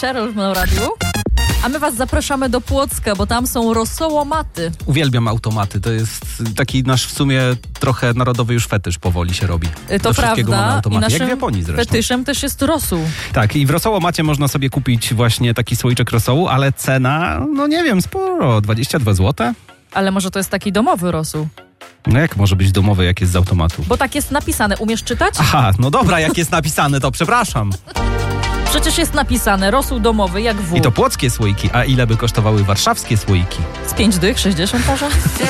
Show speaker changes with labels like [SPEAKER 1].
[SPEAKER 1] Czerol na radiu. A my was zapraszamy do Płocka, bo tam są rosołomaty.
[SPEAKER 2] Uwielbiam automaty. To jest taki nasz w sumie trochę narodowy już fetysz powoli się robi.
[SPEAKER 1] To prawda.
[SPEAKER 2] I naszym jak w Japonii zresztą.
[SPEAKER 1] Fetyszem też jest rosół.
[SPEAKER 2] Tak, i w rosołomacie można sobie kupić właśnie taki słoiczek rosołu, ale cena, no nie wiem, sporo, 22 zł.
[SPEAKER 1] Ale może to jest taki domowy rosół?
[SPEAKER 2] No jak może być domowy, jak jest z automatu?
[SPEAKER 1] Bo tak jest napisane. Umiesz czytać?
[SPEAKER 2] Aha, no dobra, jak jest napisane, to przepraszam.
[SPEAKER 1] Przecież jest napisane rosół domowy jak wół.
[SPEAKER 2] I to płockie słoiki, a ile by kosztowały warszawskie słoiki?
[SPEAKER 1] Z 5 dych, 60 może?